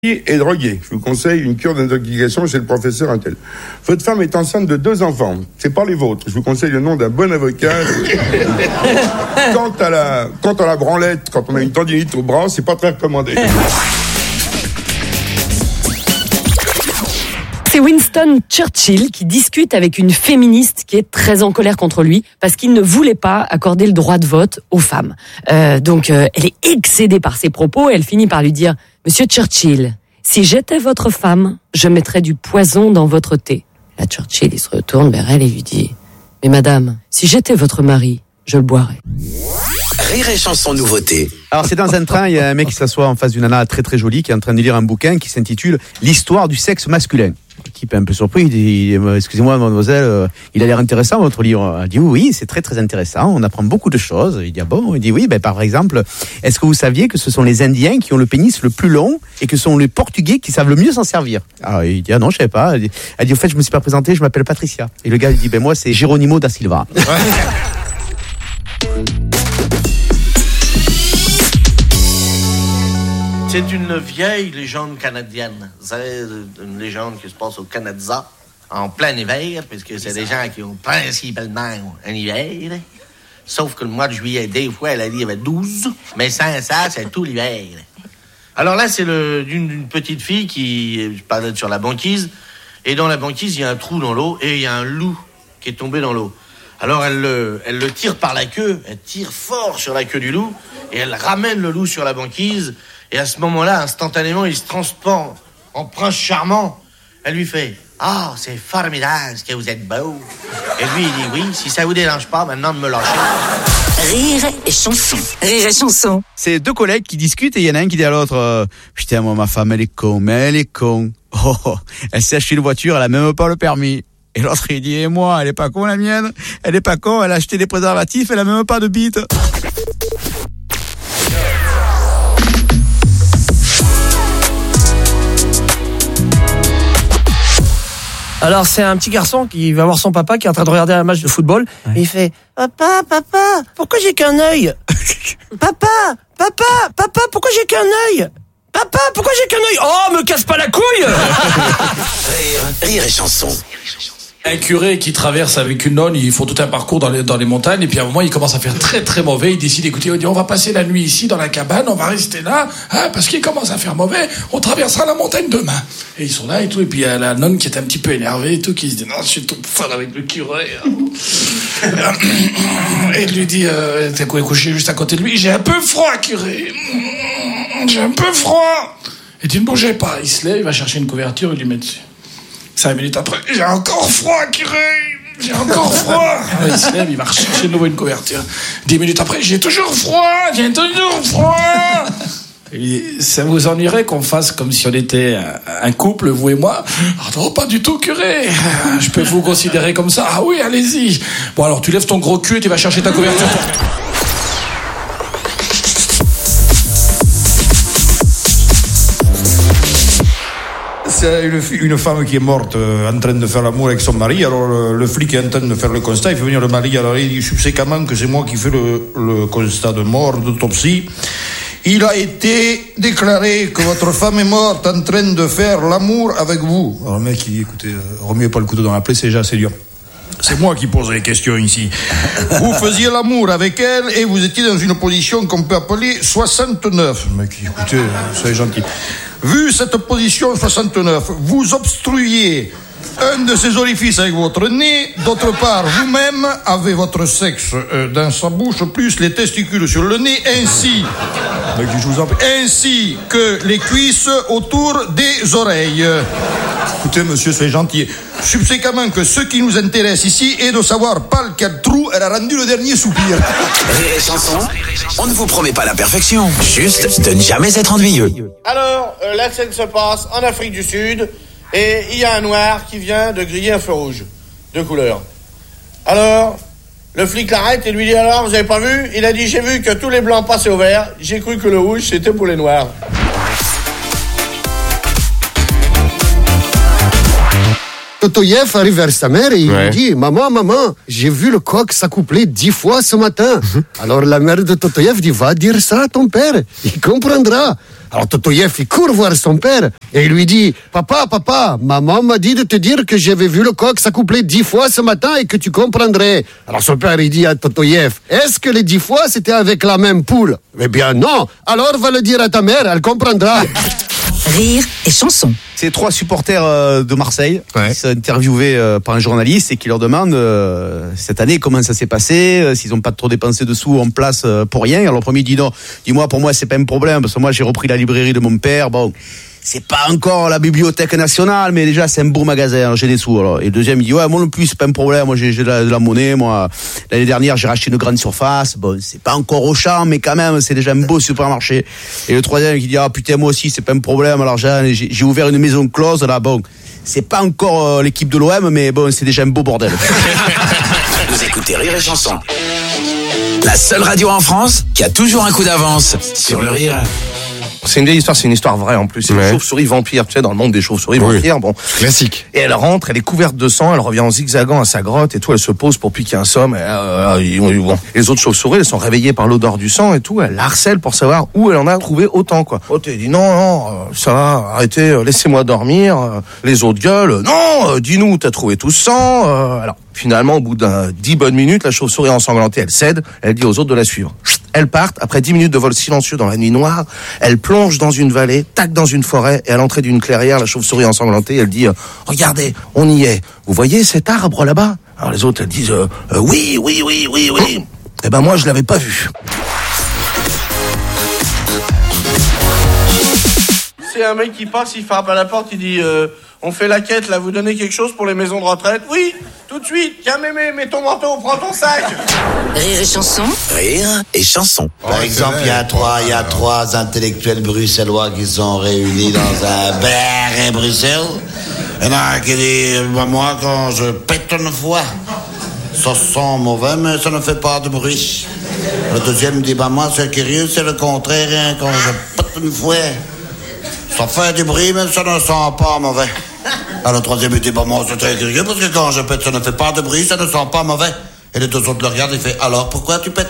est drogué. Je vous conseille une cure d'intoxication chez le professeur Intel. Votre femme est enceinte de 2 enfants. C'est pas les vôtres. Je vous conseille le nom d'un bon avocat. Quant à la branlette, quand on a une tendinite au bras, c'est pas très recommandé. C'est Winston Churchill qui discute avec une féministe qui est très en colère contre lui parce qu'il ne voulait pas accorder le droit de vote aux femmes. Donc elle est excédée par ses propos et elle finit par lui dire « Monsieur Churchill, si j'étais votre femme, je mettrais du poison dans votre thé. » Là, Churchill, il se retourne vers elle et lui dit « Mais madame, si j'étais votre mari, je le boirais. » Rire et chanson nouveauté. Alors c'est dans un train, il y a un mec qui s'assoit en face d'une nana très très jolie qui est en train de lire un bouquin qui s'intitule L'histoire du sexe masculin. Le type est un peu surpris, il dit excusez-moi mademoiselle, il a l'air intéressant votre livre. Elle dit oui, c'est très très intéressant, on apprend beaucoup de choses. Il dit ah bon, il dit oui, par exemple, est-ce que vous saviez que ce sont les Indiens qui ont le pénis le plus long et que ce sont les Portugais qui savent le mieux s'en servir? Alors il dit ah non, je savais pas. Elle dit au fait, je me suis pas présenté, je m'appelle Patricia. Et le gars il dit moi c'est Geronimo da Silva. C'est une vieille légende canadienne. C'est une légende qui se passe au Canada en plein hiver, puisque c'est des gens qui ont principalement un hiver. Sauf que le mois de juillet, des fois, elle a dit qu'il y avait 12, mais sans ça, c'est tout l'hiver. Alors là, c'est d'une petite fille qui parlait sur la banquise, et dans la banquise, il y a un trou dans l'eau, et il y a un loup qui est tombé dans l'eau. Alors elle le tire par la queue, elle tire fort sur la queue du loup, et elle ramène le loup sur la banquise. Et à ce moment-là, instantanément, il se transforme en prince charmant. Elle lui fait « Ah, c'est formidable ce que vous êtes beau !» Et lui, il dit « Oui, si ça vous dérange pas, maintenant de me lâcher. » Rire et chanson. Rire et chanson. C'est 2 collègues qui discutent et il y en a un qui dit à l'autre putain, moi, ma femme, elle est con, mais elle est con. Oh, elle s'est acheté une voiture, elle a même pas le permis. Et l'autre, il dit, et moi, elle est pas con, la mienne. Elle est pas con, elle a acheté des préservatifs, elle a même pas de bite. Alors c'est un petit garçon qui va voir son papa qui est en train de regarder un match de football et il fait papa, pourquoi j'ai qu'un œil? Papa, pourquoi j'ai qu'un œil? Papa, pourquoi j'ai qu'un œil? Oh, me casse pas la couille. Rire et chanson. Un curé qui traverse avec une nonne, ils font tout un parcours dans les montagnes, et puis à un moment, il commence à faire très très mauvais, il décide, écoutez, il dit, on va passer la nuit ici, dans la cabane, on va rester là, parce qu'il commence à faire mauvais, on traversera la montagne demain. Et ils sont là et tout, et puis il y a la nonne qui est un petit peu énervée et tout, qui se dit, non, je suis toute folle avec le curé. Et il lui dit, t'es couché juste à côté de lui, j'ai un peu froid, curé. J'ai un peu froid. Et tu ne bougez pas. Il se lève, il va chercher une couverture, il lui met dessus. 5 minutes après, j'ai encore froid, curé. J'ai encore froid. Il se lève, il va rechercher de nouveau une couverture. 10 minutes après, j'ai toujours froid. Et ça vous ennuierait qu'on fasse comme si on était un couple, vous et moi? Ah non, pas du tout, curé. Je peux vous considérer comme ça? Ah oui, allez-y. Bon, alors tu lèves ton gros cul et tu vas chercher ta couverture. C'est une femme qui est morte en train de faire l'amour avec son mari. Alors le flic est en train de faire le constat. Il fait venir le mari. Alors il dit subséquemment que c'est moi qui fais le constat de mort, d'autopsie. Il a été déclaré que votre femme est morte en train de faire l'amour avec vous. Alors le mec il dit écoutez, remuez pas le couteau dans la plaie, c'est déjà assez dur. C'est moi qui pose les questions ici. Vous faisiez l'amour avec elle et vous étiez dans une position qu'on peut appeler 69. Le mec, écoutez, soyez gentil. Vu cette position 69, vous obstruiez un de ses orifices avec votre nez. D'autre part, vous-même avez votre sexe dans sa bouche, plus les testicules sur le nez, ainsi que les cuisses autour des oreilles. Écoutez, monsieur, soyez gentil. Subséquemment que ce qui nous intéresse ici est de savoir par quel trou elle a rendu le dernier soupir. Rire et chanson, on ne vous promet pas la perfection, juste de ne jamais être ennuyeux. Alors, la scène se passe en Afrique du Sud, et il y a un noir qui vient de griller un feu rouge, de couleur. Alors, le flic l'arrête et lui dit, alors, vous avez pas vu? Il a dit, j'ai vu que tous les blancs passaient au vert, j'ai cru que le rouge, c'était pour les noirs. Totoyev arrive vers sa mère et il lui dit « Maman, j'ai vu le coq s'accoupler 10 fois ce matin. » Alors la mère de Totoyev dit « Va dire ça à ton père, il comprendra. » Alors Totoyev, il court voir son père et il lui dit « Papa, maman m'a dit de te dire que j'avais vu le coq s'accoupler 10 fois ce matin et que tu comprendrais. » Alors son père, il dit à Totoyev « Est-ce que les 10 fois, c'était avec la même poule ?»« Eh bien non, alors va le dire à ta mère, elle comprendra. » Rire et chanson. C'est 3 supporters de Marseille qui sont interviewés par un journaliste et qui leur demandent cette année comment ça s'est passé, s'ils n'ont pas trop dépensé de sous en place pour rien. Alors le premier dit non, dis-moi, pour moi c'est pas un problème parce que moi j'ai repris la librairie de mon père. Bon, c'est pas encore la Bibliothèque nationale, mais déjà c'est un beau magasin, alors j'ai des sous. Alors. Et le deuxième il dit ouais, moi non plus c'est pas un problème, moi j'ai de la monnaie, moi l'année dernière j'ai racheté une grande surface, bon c'est pas encore Auchan, mais quand même c'est déjà un beau supermarché. Et le troisième qui dit ah putain moi aussi c'est pas un problème, alors j'ai ouvert une maison close là, bon c'est pas encore l'équipe de l'OM, mais bon c'est déjà un beau bordel. Vous écoutez Rire et Chanson, la seule radio en France qui a toujours un coup d'avance sur le rire. C'est une vieille histoire, c'est une histoire vraie en plus. C'est une chauve-souris vampire, tu sais, dans le monde des chauves-souris vampires. Bon, classique. Et elle rentre, elle est couverte de sang, elle revient en zigzagant à sa grotte et tout. Elle se pose pour piquer un somme. Bon. Les autres chauves-souris, elles sont réveillées par l'odeur du sang et tout. Elle harcèle pour savoir où elle en a trouvé autant, quoi. Oh, t'es dit non, ça va, arrêtez, laissez-moi dormir. Les autres gueulent, non, dis-nous, t'as trouvé tout ce sang. Alors, finalement, au bout d'10 bonnes minutes, la chauve-souris ensanglantée, elle cède. Elle dit aux autres de la suivre. Elles partent, après 10 minutes de vol silencieux dans la nuit noire, elle plonge dans une vallée, tac dans une forêt, et à l'entrée d'une clairière, la chauve-souris ensanglantée, elle dit regardez, on y est. Vous voyez cet arbre là-bas? Alors les autres, elles disent oui. Eh ben moi, je l'avais pas vu. C'est un mec qui passe, il frappe à la porte, il dit on fait la quête là, vous donnez quelque chose pour les maisons de retraite? Oui, tout de suite. Tiens mémé, mets ton manteau, prends ton sac. Rire et chanson. Rire et chanson. Par exemple, il y a trois intellectuels bruxellois qui sont réunis dans un bar à Bruxelles. Il y en a un qui dit moi quand je pète une fois, ça sent mauvais mais ça ne fait pas de bruit. Le deuxième dit moi c'est curieux, c'est le contraire, hein, quand je pète une fois, ça fait du bruit mais ça ne sent pas mauvais. Alors le troisième dit moi c'est très curieux parce que quand je pète ça ne fait pas de bruit, ça ne sent pas mauvais. Et les deux autres le regardent et fait alors pourquoi tu pètes?